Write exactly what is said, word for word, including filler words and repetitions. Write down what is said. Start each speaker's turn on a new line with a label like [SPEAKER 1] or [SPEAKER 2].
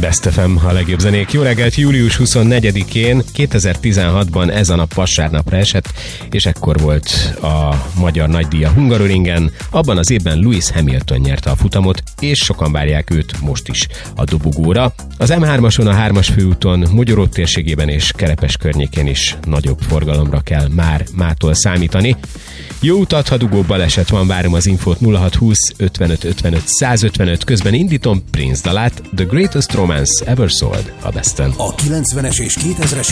[SPEAKER 1] Best ef em, a legjobb zenék. Jó reggelt, július huszonnegyedikén, kétezer-tizenhatban ez a nap vasárnapra esett, és ekkor volt a magyar nagydíj a Hungaroringen. Abban az évben Lewis Hamilton nyerte a futamot, és sokan várják őt most is a dobogóra. Az em hármason, a hármas főúton, Mogyoró térségében és Kerepes környékén is nagyobb forgalomra kell már mától számítani. Jó utat, ha dugó baleset van, várom az infót nulla hat húsz ötvenöt ötvenöt százötvenöt, közben indítom Prince dalát, The Greatest Romance Ever Sold a Besten.
[SPEAKER 2] A kilencvenes és kétezres